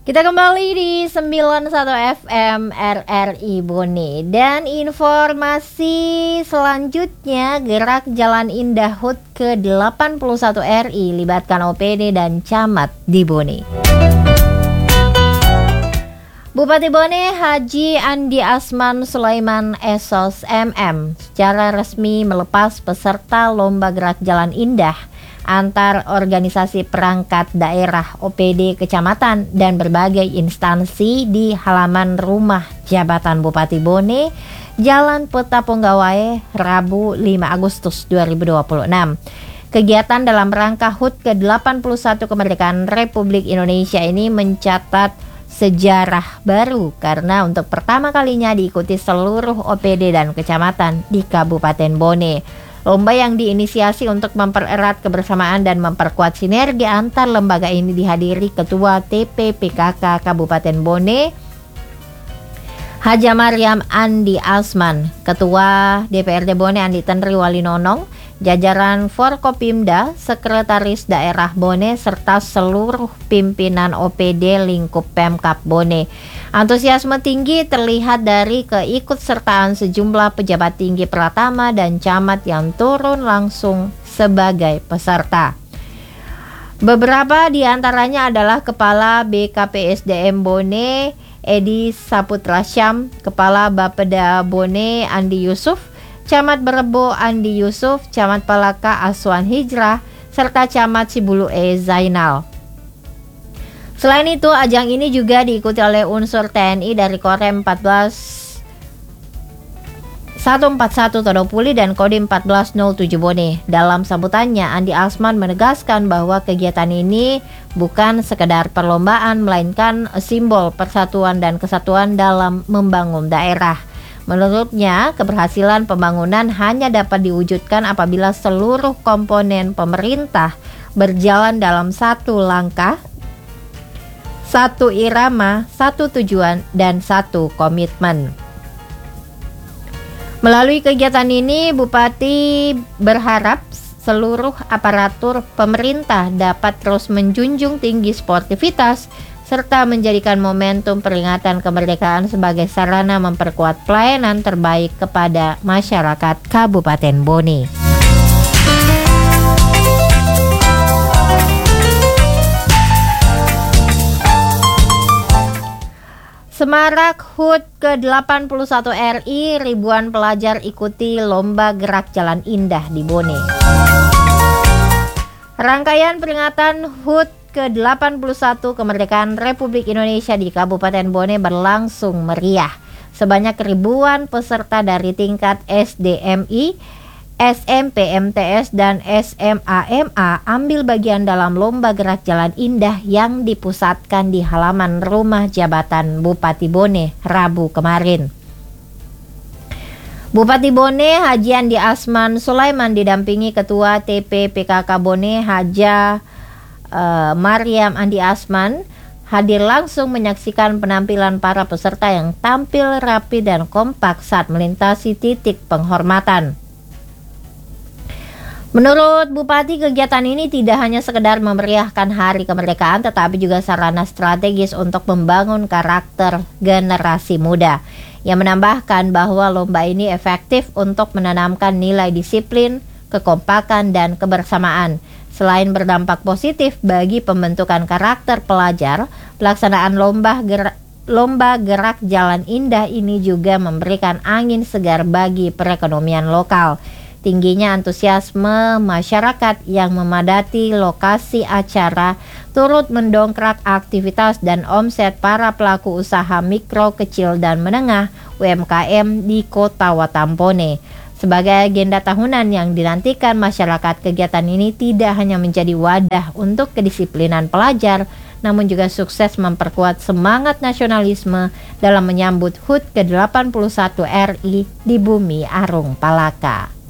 Kita kembali di 91 FM RRI Bone. Dan informasi selanjutnya, gerak Jalan Indah HUT ke-81 RI libatkan OPD dan camat di Bone. Bupati Bone Haji Andi Asman Sulaiman Esos MM secara resmi melepas peserta Lomba Gerak Jalan Indah antar organisasi perangkat daerah, OPD, kecamatan, dan berbagai instansi di halaman rumah jabatan Bupati Bone, Jalan Peta Ponggawai, Rabu 5 Agustus 2026. Kegiatan dalam rangka HUT ke-81 Kemerdekaan Republik Indonesia ini mencatat sejarah baru karena untuk pertama kalinya diikuti seluruh OPD dan kecamatan di Kabupaten Bone. Lomba yang diinisiasi untuk mempererat kebersamaan dan memperkuat sinergi antar lembaga ini dihadiri Ketua TPPKK Kabupaten Bone, Haja Mariam Andi Asman, Ketua DPRD Bone Andi Tenri Walinonong, jajaran Forkopimda, Sekretaris Daerah Bone, serta seluruh pimpinan OPD lingkup Pemkab Bone. Antusiasme tinggi terlihat dari keikutsertaan sejumlah pejabat tinggi Pratama dan camat yang turun langsung sebagai peserta. Beberapa di antaranya adalah Kepala BKPSDM Bone Edi Saputra Syam, Kepala Bapeda Bone Andi Yusuf, Camat Berebo Andi Yusuf, Camat Palaka Aswan Hijrah, serta Camat Sibulu Zainal. Selain itu, ajang ini juga diikuti oleh unsur TNI dari Korem 141 Todopuli dan Kodim 1407 Bone. Dalam sambutannya, Andi Asman menegaskan bahwa kegiatan ini bukan sekedar perlombaan, melainkan simbol persatuan dan kesatuan dalam membangun daerah. Menurutnya, keberhasilan pembangunan hanya dapat diwujudkan apabila seluruh komponen pemerintah berjalan dalam satu langkah, satu irama, satu tujuan, dan satu komitmen. Melalui kegiatan ini, Bupati berharap seluruh aparatur pemerintah dapat terus menjunjung tinggi sportivitas serta menjadikan momentum peringatan kemerdekaan sebagai sarana memperkuat pelayanan terbaik kepada masyarakat Kabupaten Bone. Semarak HUT ke-81 RI, ribuan pelajar ikuti Lomba Gerak Jalan Indah di Bone. Rangkaian peringatan HUT ke-81 Kemerdekaan Republik Indonesia di Kabupaten Bone berlangsung meriah. Sebanyak ribuan peserta dari tingkat SDMI, SMP, MTS, dan SMA ambil bagian dalam Lomba Gerak Jalan Indah yang dipusatkan di halaman rumah jabatan Bupati Bone Rabu kemarin. Bupati Bone Haji Andi Asman Sulaiman didampingi Ketua TPPKK Bone Haja Mariam Andi Asman hadir langsung menyaksikan penampilan para peserta yang tampil rapi dan kompak saat melintasi titik penghormatan. Menurut Bupati, kegiatan ini tidak hanya sekedar memeriahkan Hari Kemerdekaan, tetapi juga sarana strategis untuk membangun karakter generasi muda. Yang menambahkan bahwa lomba ini efektif untuk menanamkan nilai disiplin, kekompakan, dan kebersamaan. Selain berdampak positif bagi pembentukan karakter pelajar, pelaksanaan Lomba Gerak Jalan Indah ini juga memberikan angin segar bagi perekonomian lokal. Tingginya antusiasme masyarakat yang memadati lokasi acara turut mendongkrak aktivitas dan omset para pelaku usaha mikro, kecil, dan menengah UMKM di Kota Watampone. Sebagai agenda tahunan yang dinantikan masyarakat, kegiatan ini tidak hanya menjadi wadah untuk kedisiplinan pelajar, namun juga sukses memperkuat semangat nasionalisme dalam menyambut HUT ke-81 RI di Bumi Arung Palaka.